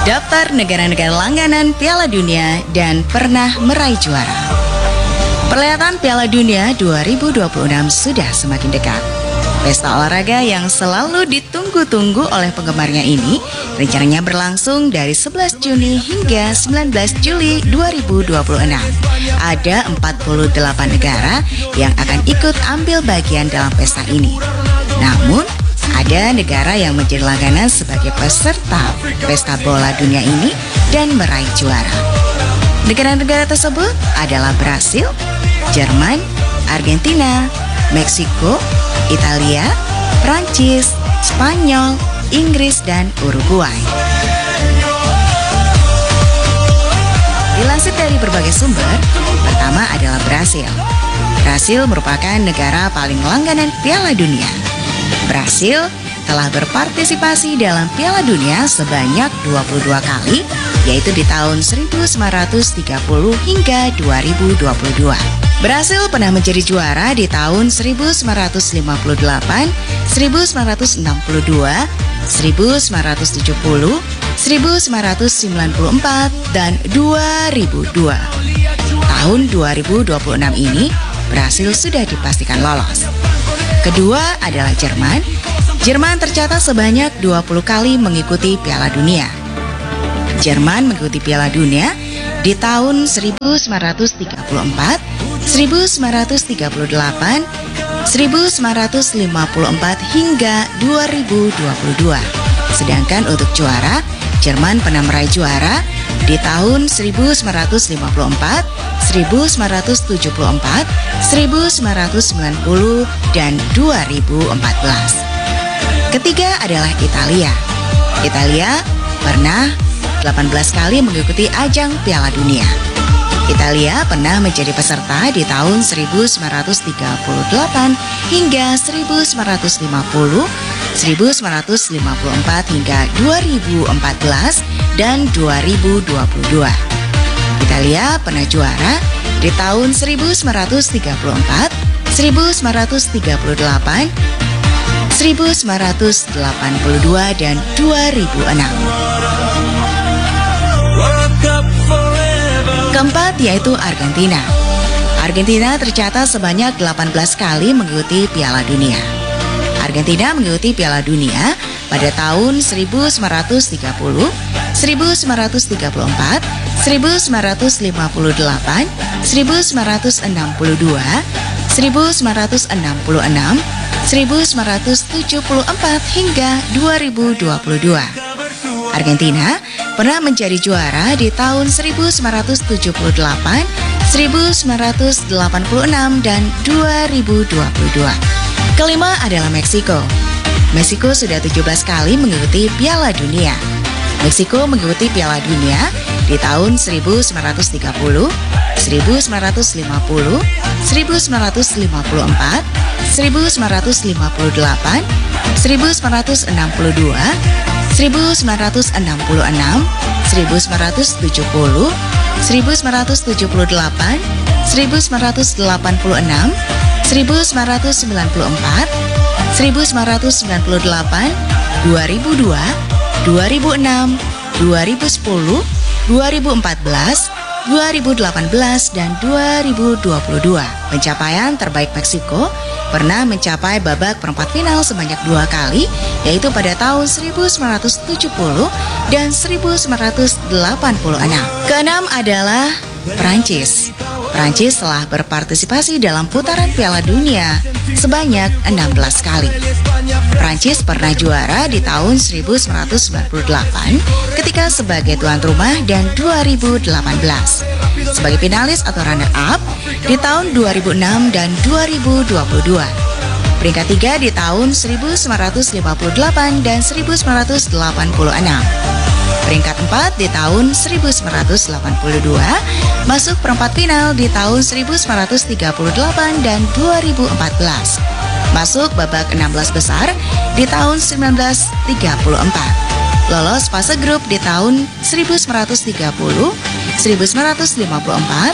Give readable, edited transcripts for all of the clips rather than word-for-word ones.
Daftar negara-negara langganan Piala Dunia dan pernah meraih juara. Perhelatan Piala Dunia 2026 sudah semakin dekat. Pesta olahraga yang selalu ditunggu-tunggu oleh penggemarnya ini rencananya berlangsung dari 11 Juni hingga 19 Juli 2026. Ada 48 negara yang akan ikut ambil bagian dalam pesta ini. Namun, ada negara yang menjadi langganan sebagai peserta pesta bola dunia ini dan meraih juara. Negara-negara tersebut adalah Brasil, Jerman, Argentina, Meksiko, Italia, Prancis, Spanyol, Inggris, dan Uruguay. Dilansir dari berbagai sumber, pertama adalah Brasil. Brasil merupakan negara paling langganan Piala Dunia. Brasil telah berpartisipasi dalam Piala Dunia sebanyak 22 kali, yaitu di tahun 1930 hingga 2022. Brasil pernah menjadi juara di tahun 1958, 1962, 1970, 1994, dan 2002. Tahun 2026 ini, Brasil sudah dipastikan lolos. Kedua adalah Jerman. Jerman tercatat sebanyak 20 kali mengikuti Piala Dunia. Jerman mengikuti Piala Dunia di tahun 1934, 1938, 1954 hingga 2022. Sedangkan untuk juara, Jerman pernah meraih juara di tahun 1954, 1974, 1990, dan 2014. Ketiga adalah Italia. Italia pernah 18 kali mengikuti ajang Piala Dunia. Italia pernah menjadi peserta di tahun 1938 hingga 1950, 1954 hingga 2014 dan 2022. Italia pernah juara di tahun 1934, 1938, 1982 dan 2006. Keempat yaitu Argentina. Argentina tercatat sebanyak 18 kali mengikuti Piala Dunia. Argentina mengikuti Piala Dunia pada tahun 1930, 1934, 1958, 1962, 1966, 1974 hingga 2022. Argentina pernah menjadi juara di tahun 1978, 1986, dan 2022. Kelima adalah Meksiko. Meksiko sudah 17 kali mengikuti Piala Dunia. Meksiko mengikuti Piala Dunia di tahun 1930, 1950, 1954, 1958, 1962, 1966, 1970, 1978, 1986, 1994, 1998, 2002, 2006, 2010, 2014, 2018, dan 2022. Pencapaian terbaik Meksiko pernah mencapai babak perempat final sebanyak 2 kali, yaitu pada tahun 1970 dan 1986. Keenam adalah Prancis. Prancis telah berpartisipasi dalam putaran Piala Dunia sebanyak 16 kali. Prancis pernah juara di tahun 1998 ketika sebagai tuan rumah dan 2018. Sebagai finalis atau runner-up di tahun 2006 dan 2022. Peringkat 3 di tahun 1958 dan 1986. Peringkat 4 di tahun 1982, masuk perempat final di tahun 1938 dan 2014. Masuk babak 16 besar di tahun 1934. Lolos fase grup di tahun 1930, 1954,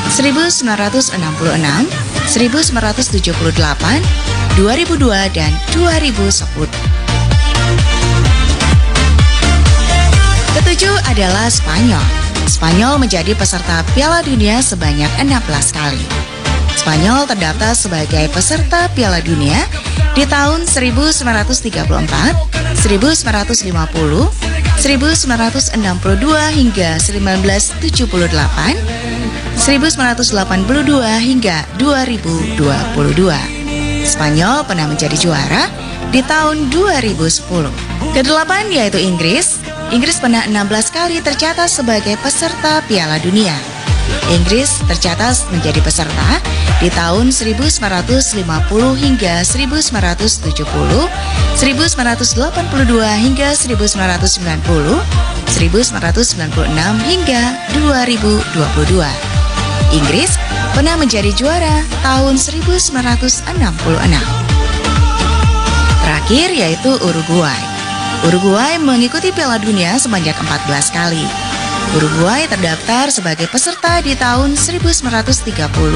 1966, 1978, 2002, dan 2010. Ketujuh adalah Spanyol. Spanyol menjadi peserta Piala Dunia sebanyak 16 kali. Spanyol terdaftar sebagai peserta Piala Dunia di tahun 1934, 1950, 1962 hingga 1978, 1982 hingga 2022. Spanyol pernah menjadi juara di tahun 2010. Kedelapan yaitu Inggris. Inggris pernah 16 kali tercatat sebagai peserta Piala Dunia. Inggris tercatat menjadi peserta di tahun 1950 hingga 1970, 1982 hingga 1990, 1996 hingga 2022. Inggris pernah menjadi juara tahun 1966. Terakhir yaitu Uruguay. Uruguay mengikuti Piala Dunia sebanyak 14 kali. Uruguay terdaftar sebagai peserta di tahun 1930,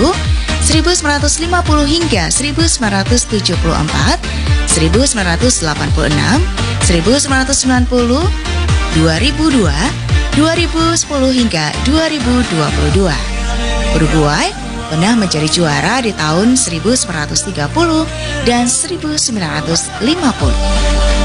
1950 hingga 1974, 1986, 1990, 2002, 2010 hingga 2022. Uruguay pernah menjadi juara di tahun 1930 dan 1950.